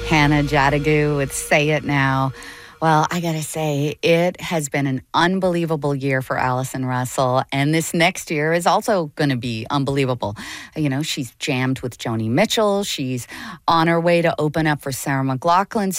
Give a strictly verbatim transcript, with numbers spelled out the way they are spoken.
Hannah Jadagu with Say It Now. Well, I gotta say, it has been an unbelievable year for Allison Russell, and this next year is also going to be unbelievable. You know, she's jammed with Joni Mitchell. She's on her way to open up for Sarah McLachlan.